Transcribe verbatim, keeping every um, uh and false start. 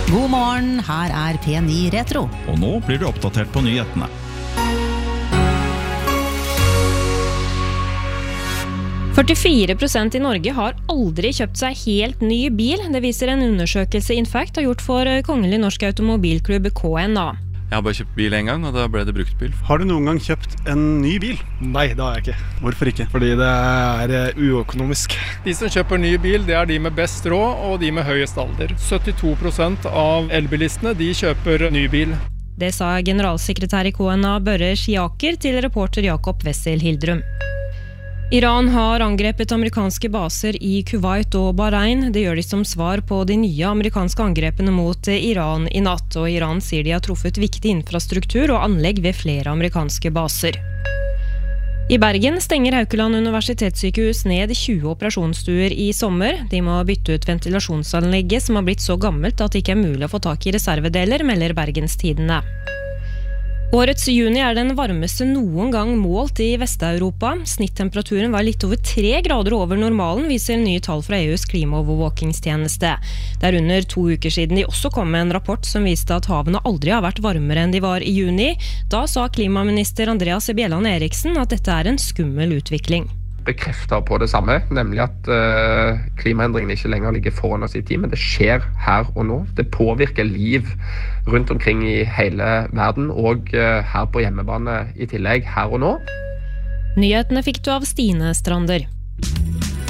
God morgen, her er P ni Retro. Og nå blir du oppdatert på nyhetene. førtifire prosent i Norge har aldri kjøpt seg helt ny bil. Det viser en undersøkelse Infact har gjort for Kongelig Norsk Automobilklubb K N A. Jeg har bare kjøpt bil en gang, og da ble det bruktbil. Har du noen gang kjøpt en ny bil? Nei, det har jeg ikke. Hvorfor ikke? Fordi det er uøkonomisk. De som kjøper ny bil, det er de med best råd og de med høyest alder. syttito prosent av elbilistene, de kjøper ny bil. Det sa generalsekretær i K N A Børre Schiaker til reporter Jakob Wessel Hildrum. Iran har angrepet amerikanske baser i Kuwait og Bahrain. Det gjør de som svar på de nye amerikanske angrepene mot Iran i natt, og Iran sier de har truffet viktig infrastruktur og anlegg ved flere amerikanske baser. I Bergen stenger Haukeland universitetssykehus ned tjue operasjonsstuer i sommer. De må bytte ut ventilasjonsanlegget som har blitt så gammelt at det ikke er mulig å få tak i reservedeler, melder Bergenstidene. Årets juni er den varmeste noen gang målt i Vest-Europa. Snittemperaturen var litt over tre grader over normalen, viser nye tall fra E U's klimaovervåkingstjeneste. Det er under to uker siden de også kom med en rapport som viste at havene aldri har vært varmere enn de var i juni. Da sa klimaminister Andreas Bjelland Eriksen at dette er en skummel utvikling. Bekrefter på det samme, nemlig at uh, klimaendringene ikke lenger ligger foran oss i tid, men det skjer her og nå. Det påvirker liv rundt omkring i hele verden, og uh, her på hjemmebane i tillegg, her og nå. Nyhetene fikk du av Stine Strander.